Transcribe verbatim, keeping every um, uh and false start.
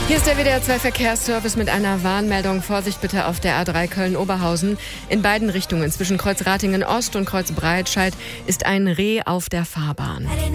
Hier ist der W D R zwei Verkehrsservice mit einer Warnmeldung. Vorsicht bitte auf der A drei Köln-Oberhausen. In beiden Richtungen zwischen Kreuz Ratingen Ost und Kreuz Breitscheid ist ein Reh auf der Fahrbahn.